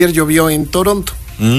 Ayer llovió en Toronto.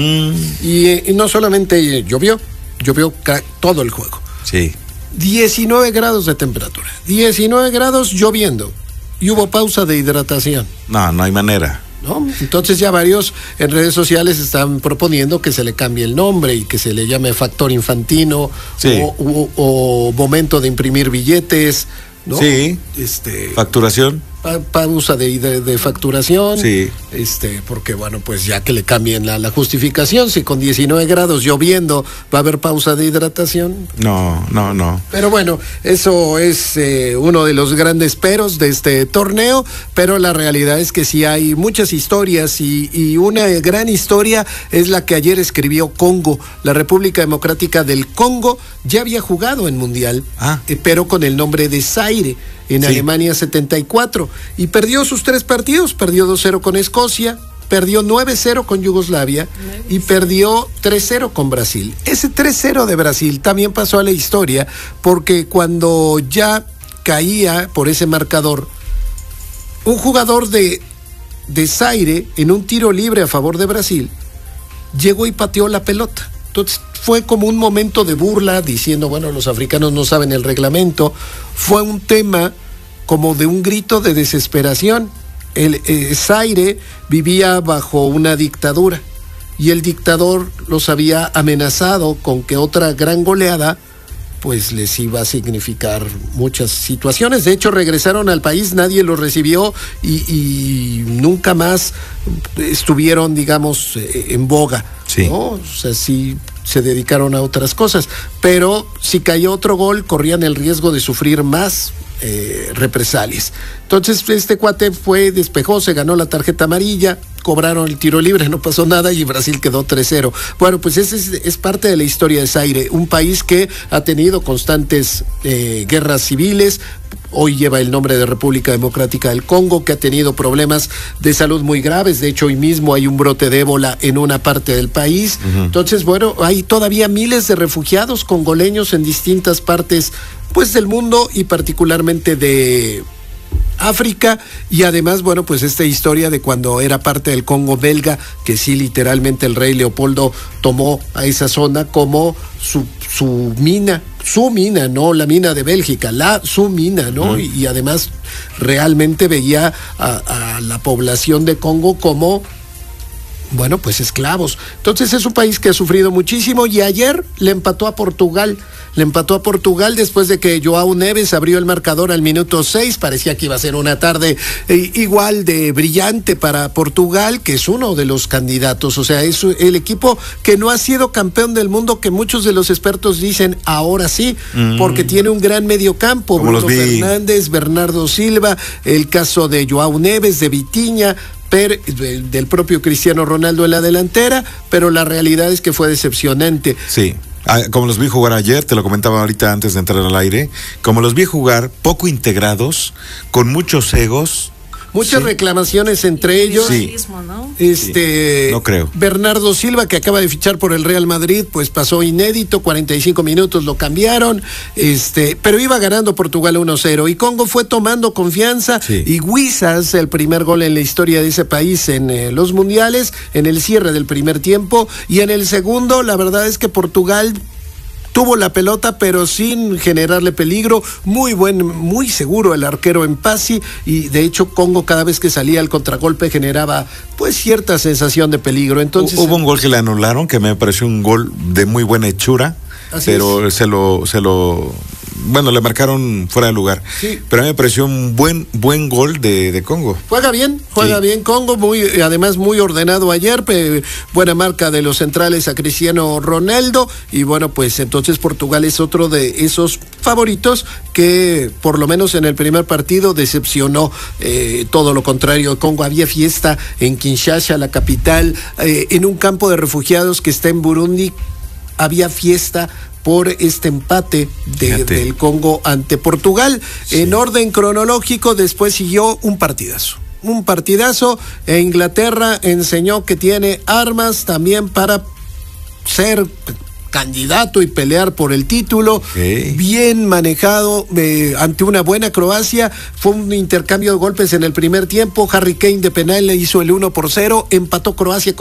Y no solamente llovió todo el juego. Sí. 19 grados de temperatura. 19 grados lloviendo. Y hubo pausa de hidratación. No hay manera. ¿No? Entonces ya varios en redes sociales están proponiendo que se le cambie el nombre y que se le llame factor infantino, sí, o momento de imprimir billetes, ¿no? Sí. Facturación. Pausa de facturación. Sí. Porque bueno, pues ya que le cambien la justificación, si con 19 grados lloviendo va a haber pausa de hidratación. No. Pero bueno, eso es uno de los grandes peros de este torneo, pero la realidad es que sí hay muchas historias y una gran historia es la que ayer escribió Congo. La República Democrática del Congo ya había jugado en Mundial, pero con el nombre de Zaire, en Alemania 74, y perdió sus 3 partidos, perdió 2-0 con Escocia, perdió 9-0 con Yugoslavia y perdió 3-0 con Brasil. Ese 3-0 de Brasil también pasó a la historia porque cuando ya caía por ese marcador, un jugador de Zaire en un tiro libre a favor de Brasil llegó y pateó la pelota. Entonces fue como un momento de burla diciendo, bueno, los africanos no saben el reglamento. Fue un tema como de un grito de desesperación. Zaire vivía bajo una dictadura y el dictador los había amenazado con que otra gran goleada pues les iba a significar muchas situaciones. De hecho, regresaron al país, nadie los recibió y nunca más estuvieron, digamos, en boga. Sí. ¿No? O sea, sí se dedicaron a otras cosas. Pero si cayó otro gol, corrían el riesgo de sufrir más represalias. Entonces, este cuate despejó, se ganó la tarjeta amarilla, cobraron el tiro libre, no pasó nada y Brasil quedó 3-0. Bueno, pues esa es parte de la historia de Zaire, un país que ha tenido constantes guerras civiles. Hoy lleva el nombre de República Democrática del Congo, que ha tenido problemas de salud muy graves. De hecho, hoy mismo hay un brote de ébola en una parte del país. Entonces, bueno, hay todavía miles de refugiados congoleños en distintas partes pues del mundo y particularmente de África. Y además, bueno, pues esta historia de cuando era parte del Congo belga, que sí, literalmente el rey Leopoldo tomó a esa zona como su mina, no la mina de Bélgica, su mina, ¿no? Y además realmente veía a la población de Congo como, bueno, pues esclavos. Entonces es un país que ha sufrido muchísimo y ayer le empató a Portugal. Después de que João Neves abrió el marcador al minuto 6. Parecía que iba a ser una tarde igual de brillante para Portugal, que es uno de los candidatos. O sea, es el equipo que no ha sido campeón del mundo, que muchos de los expertos dicen ahora sí, porque tiene un gran mediocampo. Bruno Fernández, Bernardo Silva, el caso de João Neves, de Vitinha, del propio Cristiano Ronaldo en la delantera, pero la realidad es que fue decepcionante. Sí. Como los vi jugar ayer, te lo comentaba ahorita antes de entrar al aire, como los vi jugar poco integrados, con muchos egos. Muchas reclamaciones entre ellos. Sí. No creo. Bernardo Silva, que acaba de fichar por el Real Madrid, pues pasó inédito, 45 minutos lo cambiaron, pero iba ganando Portugal 1-0 y Congo fue tomando confianza y Wissas, el primer gol en la historia de ese país en los mundiales, en el cierre del primer tiempo, y en el segundo, la verdad es que Portugal tuvo la pelota, pero sin generarle peligro. Muy seguro el arquero Mpassi, y de hecho Congo cada vez que salía al contragolpe generaba pues cierta sensación de peligro. Entonces hubo un gol que le anularon, que me pareció un gol de muy buena hechura, pero se lo le marcaron fuera de lugar. Sí. Pero a mí me pareció un buen gol de Congo. Juega bien Congo, además muy ordenado ayer, buena marca de los centrales a Cristiano Ronaldo, y bueno, pues entonces Portugal es otro de esos favoritos que por lo menos en el primer partido decepcionó. Todo lo contrario, Congo, había fiesta en Kinshasa, la capital, en un campo de refugiados que está en Burundi, había fiesta por este empate del Congo ante Portugal. Sí. En orden cronológico, después siguió un partidazo, e Inglaterra enseñó que tiene armas también para ser candidato y pelear por el título. Bien manejado ante una buena Croacia. Fue un intercambio de golpes en el primer tiempo. Harry Kane de penal le hizo el 1-0, empató Croacia